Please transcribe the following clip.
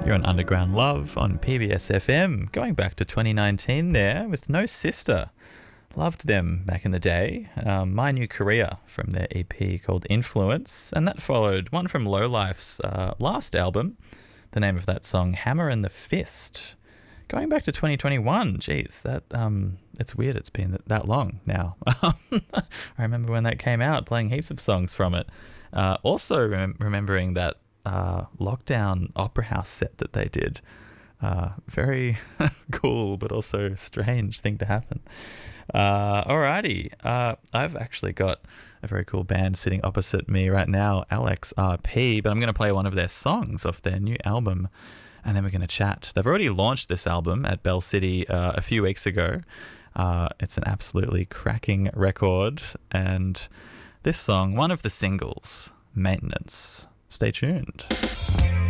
You're on Underground Love on PBS FM, going back to 2019 there with No Sister. Loved them back in the day. My New Career from their EP called Influence, and that followed one from Lowlife's last album. The name of that song, Hammer and the Fist. Going back to 2021, geez, that it's weird it's been that long now. I remember when that came out, playing heaps of songs from it. Also remembering that lockdown opera house set that they did. Very cool, but also strange thing to happen. Alrighty, I've actually got a very cool band sitting opposite me right now, Alex RP, but I'm going to play one of their songs off their new album, and then we're going to chat. They've already launched this album at Bell City a few weeks ago. It's an absolutely cracking record, and this song, one of the singles, Maintenance. Stay tuned.